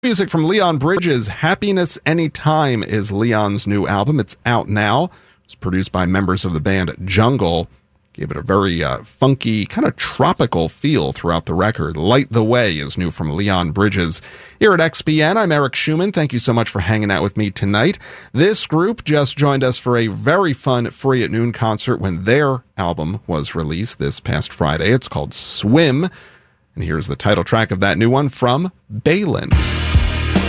Music from Leon Bridges. Happiness Anytime is Leon's new album. It's out now. It's produced by members of the band Jungle. Gave it a very funky, kind of tropical feel throughout the record. Light the Way is new from Leon Bridges. Here at XPN, I'm Eric Schumann. Thank you so much for hanging out with me tonight. This group just joined us for a very fun Free at Noon concert when their album was released this past Friday. It's called Swim. And here's the title track of that new one from Balin.